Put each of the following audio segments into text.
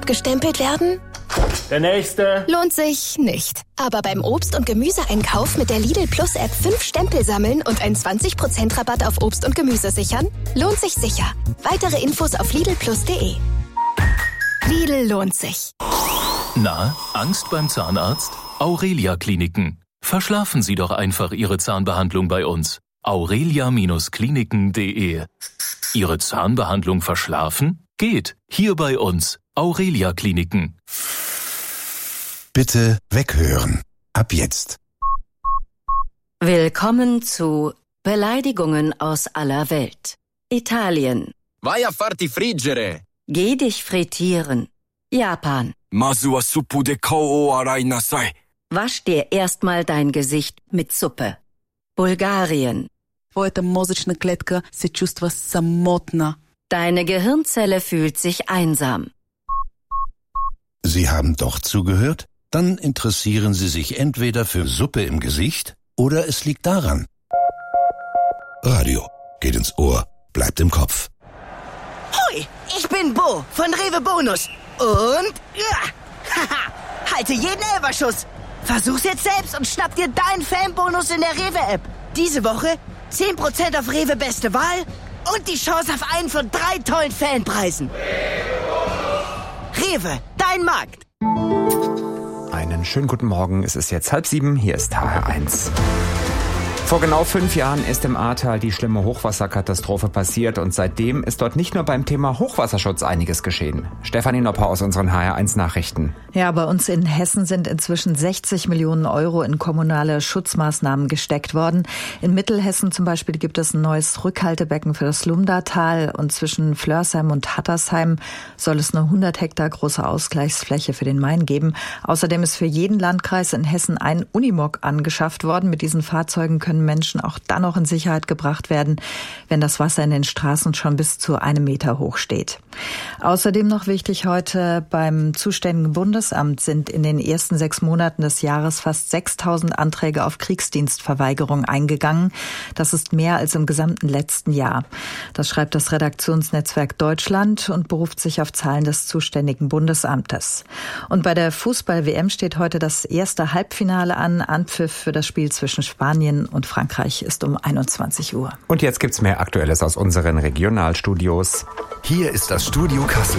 abgestempelt werden? Der nächste. Lohnt sich nicht. Aber beim Obst- und Gemüseeinkauf mit der Lidl Plus App 5 Stempel sammeln und einen 20% Rabatt auf Obst und Gemüse sichern? Lohnt sich sicher. Weitere Infos auf lidlplus.de. Lidl lohnt sich. Na, Angst beim Zahnarzt? Aurelia Kliniken. Verschlafen Sie doch einfach Ihre Zahnbehandlung bei uns. aurelia-kliniken.de. Ihre Zahnbehandlung verschlafen? Geht. Hier bei uns. Aurelia Kliniken. Bitte weghören. Ab jetzt. Willkommen zu Beleidigungen aus aller Welt. Italien. Vai a farti friggere. Geh dich frittieren. Japan. Masu wa suppu de kou o arai nasai. Wasch dir erstmal dein Gesicht mit Suppe. Bulgarien. Твоята мозъчна клетка се чувства самотна. Deine Gehirnzelle fühlt sich einsam. Sie haben doch zugehört? Dann interessieren Sie sich entweder für Suppe im Gesicht oder es liegt daran. Radio geht ins Ohr, bleibt im Kopf. Hoi, ich bin Bo von Rewe Bonus. Und haha, halte jeden Elferschuss. Versuch's jetzt selbst und schnapp dir deinen Fanbonus in der Rewe-App. Diese Woche 10% auf Rewe Beste Wahl und die Chance auf einen von 3 tollen Fanpreisen. Rewe, dein Markt. Einen schönen guten Morgen. Es ist jetzt 6:30. Hier ist HR1. Vor genau 5 Jahren ist im Ahrtal die schlimme Hochwasserkatastrophe passiert und seitdem ist dort nicht nur beim Thema Hochwasserschutz einiges geschehen. Stefanie Nopper aus unseren HR1 Nachrichten. Ja, bei uns in Hessen sind inzwischen 60 Millionen Euro in kommunale Schutzmaßnahmen gesteckt worden. In Mittelhessen zum Beispiel gibt es ein neues Rückhaltebecken für das Lumdatal und zwischen Flörsheim und Hattersheim soll es eine 100 Hektar große Ausgleichsfläche für den Main geben. Außerdem ist für jeden Landkreis in Hessen ein Unimog angeschafft worden. Mit diesen Fahrzeugen können Menschen auch dann noch in Sicherheit gebracht werden, wenn das Wasser in den Straßen schon bis zu 1 Meter hoch steht. Außerdem noch wichtig heute: beim zuständigen Bundesamt sind in den ersten 6 Monaten des Jahres fast 6.000 Anträge auf Kriegsdienstverweigerung eingegangen. Das ist mehr als im gesamten letzten Jahr. Das schreibt das Redaktionsnetzwerk Deutschland und beruft sich auf Zahlen des zuständigen Bundesamtes. Und bei der Fußball-WM steht heute das erste Halbfinale an. Anpfiff für das Spiel zwischen Spanien und Frankreich ist um 21 Uhr. Und jetzt gibt's mehr Aktuelles aus unseren Regionalstudios. Hier ist das Studio Kassel.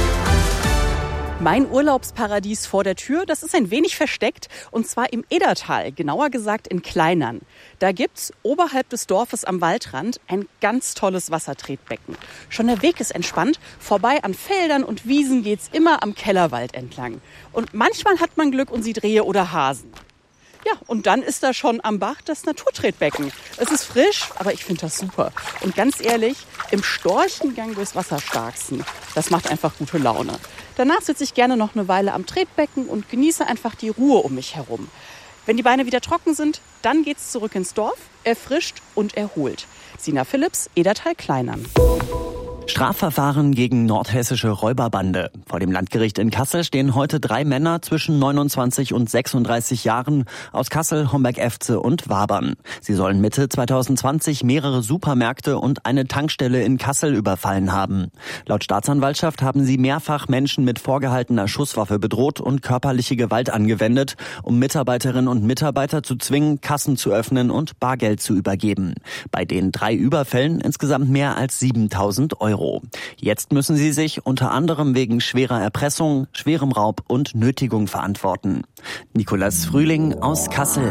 Mein Urlaubsparadies vor der Tür, das ist ein wenig versteckt, und zwar im Edertal, genauer gesagt in Kleinern. Da gibt's oberhalb des Dorfes am Waldrand ein ganz tolles Wassertretbecken. Schon der Weg ist entspannt, vorbei an Feldern und Wiesen geht's immer am Kellerwald entlang. Und manchmal hat man Glück und sieht Rehe oder Hasen. Ja, und dann ist da schon am Bach das Naturtretbecken. Es ist frisch, aber ich finde das super. Und ganz ehrlich, im Storchengang durchs Wasserstarksten, das macht einfach gute Laune. Danach sitze ich gerne noch eine Weile am Tretbecken und genieße einfach die Ruhe um mich herum. Wenn die Beine wieder trocken sind, dann geht's zurück ins Dorf, erfrischt und erholt. Sina Philipps, Edertal Kleinern. Strafverfahren gegen nordhessische Räuberbande. Vor dem Landgericht in Kassel stehen heute 3 Männer zwischen 29 und 36 Jahren aus Kassel, Homberg-Efze und Wabern. Sie sollen Mitte 2020 mehrere Supermärkte und eine Tankstelle in Kassel überfallen haben. Laut Staatsanwaltschaft haben sie mehrfach Menschen mit vorgehaltener Schusswaffe bedroht und körperliche Gewalt angewendet, um Mitarbeiterinnen und Mitarbeiter zu zwingen, Kassen zu öffnen und Bargeld zu übergeben. Bei den 3 Überfällen insgesamt mehr als 7.000 Euro. Jetzt müssen sie sich unter anderem wegen schwerer Erpressung, schwerem Raub und Nötigung verantworten. Nikolas Frühling aus Kassel.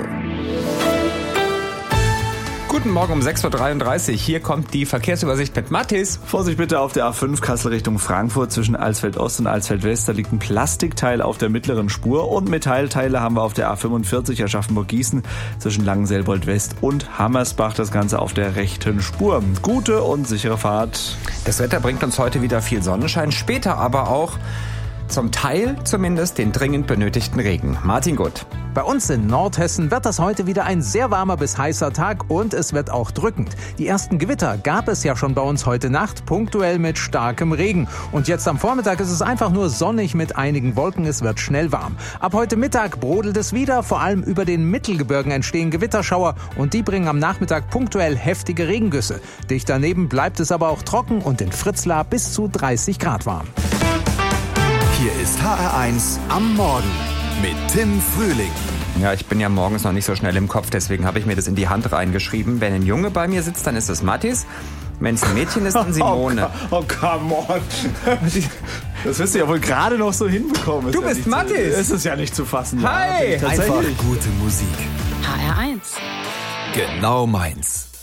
Guten Morgen um 6.33 Uhr. Hier kommt die Verkehrsübersicht mit Mathis. Vorsicht bitte auf der A5 Kassel Richtung Frankfurt zwischen Alsfeld Ost und Alsfeld West. Da liegt ein Plastikteil auf der mittleren Spur und Metallteile haben wir auf der A45 Aschaffenburg-Gießen zwischen Langenselbold West und Hammersbach. Das Ganze auf der rechten Spur. Gute und sichere Fahrt. Das Wetter bringt uns heute wieder viel Sonnenschein, später aber auch zum Teil zumindest den dringend benötigten Regen. Martin Gutt. Bei uns in Nordhessen wird das heute wieder ein sehr warmer bis heißer Tag und es wird auch drückend. Die ersten Gewitter gab es ja schon bei uns heute Nacht, punktuell mit starkem Regen. Und jetzt am Vormittag ist es einfach nur sonnig mit einigen Wolken, es wird schnell warm. Ab heute Mittag brodelt es wieder, vor allem über den Mittelgebirgen entstehen Gewitterschauer und die bringen am Nachmittag punktuell heftige Regengüsse. Dicht daneben bleibt es aber auch trocken und in Fritzlar bis zu 30 Grad warm. Hier ist HR1 am Morgen mit Tim Frühling. Ja, ich bin ja morgens noch nicht so schnell im Kopf, deswegen habe ich mir das in die Hand reingeschrieben. Wenn ein Junge bei mir sitzt, dann ist es Mathis. Wenn es ein Mädchen ist, dann Simone. Oh, come on. Das wirst du ja wohl gerade noch so hinbekommen. Du bist Mathis. Es ist ja nicht zu fassen. Hi. Einfach gute Musik. HR1. Genau meins.